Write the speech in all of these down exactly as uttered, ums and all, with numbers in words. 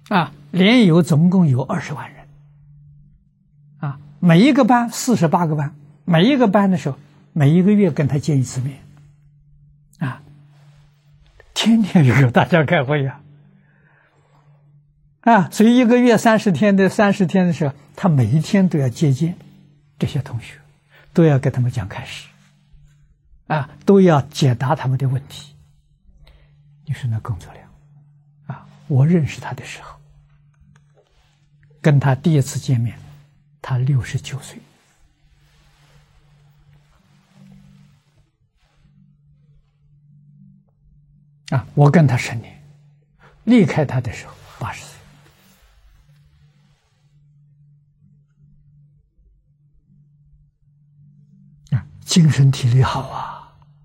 啊，联友总共有二十万人，啊，每一个班四十八个班，每一个班的时候，每一个月跟他见一次面，啊，天天就有大家开会呀，啊，所以一个月三十天的三十天的时候，他每一天都要接见这些同学，都要给他们讲开始，啊，都要解答他们的问题。你说那工作量，啊，我认识他的时候，跟他第一次见面，他六十九岁，啊，我跟他十年，离开他的时候八十岁，啊，精神体力好啊。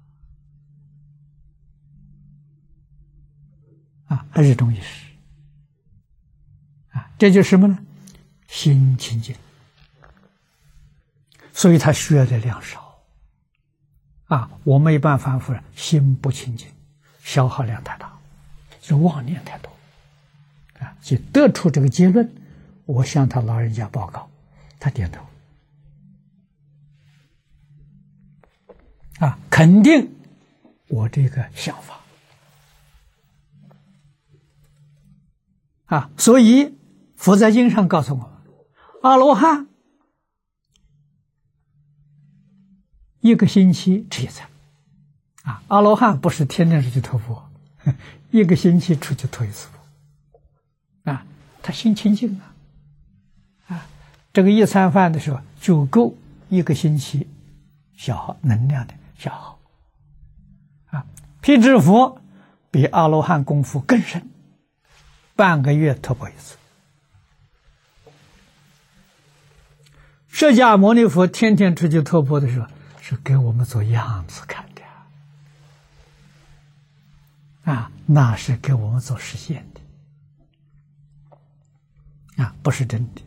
啊，还是种意识啊，这就是什么呢？心清净，所以他需要的量少啊。我们一般反复心不清净，消耗量太大，是妄念太多啊。就得出这个结论，我向他老人家报告，他点头啊，肯定我这个想法。啊，所以佛在经上告诉我们，阿罗汉一个星期吃一餐，啊，阿罗汉不是天天出去托钵，一个星期出去托一次钵，啊，他心清净啊，啊，这个一餐饭的时候就够一个星期消耗能量的消耗，啊，辟支佛比阿罗汉功夫更深。半个月托钵一次，释迦牟尼佛天天出去托钵的时候，是给我们做样子看的啊，那是给我们做实现的啊，不是真的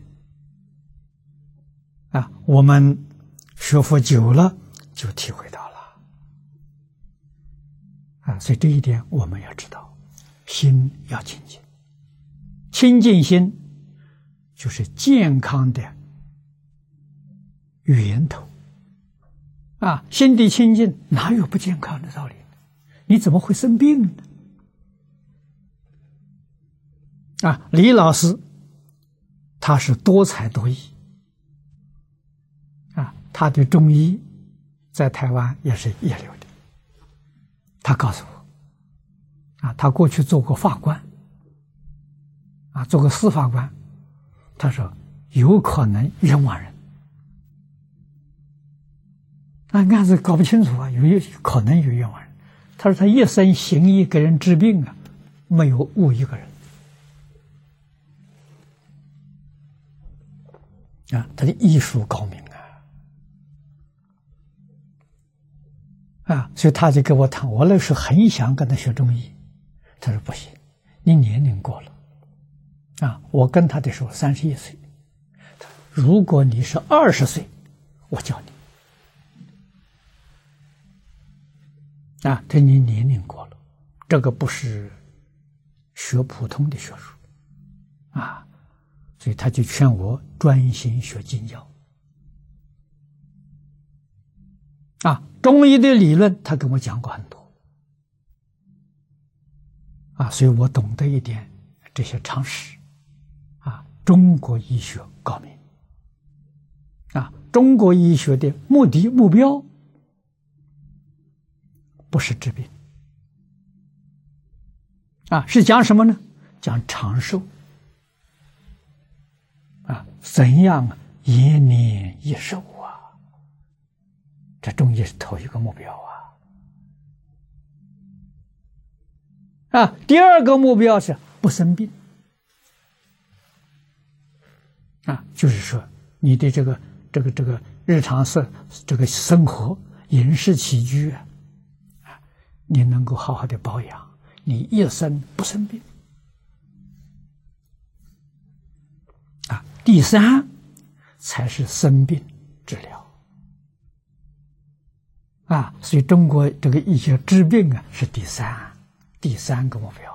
啊。我们学佛久了就体会到了啊，所以这一点我们要知道，心要清净。清净心就是健康的源头啊！心地清净，哪有不健康的道理？你怎么会生病呢？啊，李老师他是多才多艺啊，他的中医在台湾也是一流的。他告诉我啊，他过去做过法官。啊，做个司法官，他说有可能冤枉人，那案子搞不清楚啊，有可能有冤枉人。他说他一生行医给人治病啊，没有误一个人啊，他的艺术高明啊，啊，所以他就跟我谈，我那时候很想跟他学中医，他说不行，你年龄过了。啊，我跟他的时候三十一岁，如果你是二十岁，我教你。啊，这你年龄过了，这个不是学普通的学术，啊，所以他就劝我专心学经教。啊，中医的理论他跟我讲过很多，啊，所以我懂得一点这些常识。啊，中国医学高明啊！中国医学的目的目标不是治病啊，是讲什么呢？讲长寿啊，怎样延年益寿啊？这中医是头一个目标啊！啊，第二个目标是不生病。啊，就是说你的这个这个这个日常生这个生活饮食起居啊，你能够好好的保养，你一生不生病啊。第三才是生病治疗啊，所以中国这个医学治病啊是第三第三个目标。